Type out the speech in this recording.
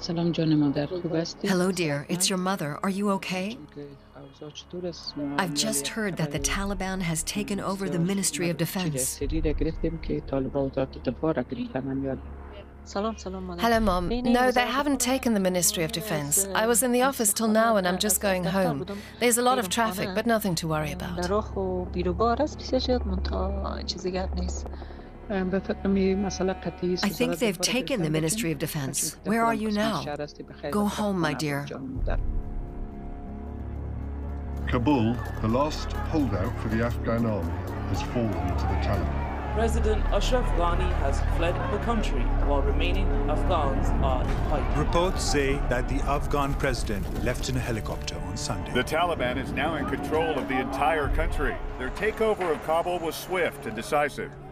سلام جان مادر خوب هستی؟ Hello, dear. It's your mother. Are you okay? I've just heard that the Taliban has taken over the Ministry of Defense. Hello, Mom. No, they haven't taken the Ministry of Defense. I was in the office till now and I'm just going home. There's a lot of traffic, but nothing to worry about. I think they've taken the Ministry of Defense. Where are you now? Go home, my dear. Kabul, the last holdout for the Afghan army, has fallen to the Taliban. President Ashraf Ghani has fled the country while remaining Afghans are in hiding. Reports say that the Afghan president left in a helicopter on Sunday. The Taliban is now in control of the entire country. Their takeover of Kabul was swift and decisive.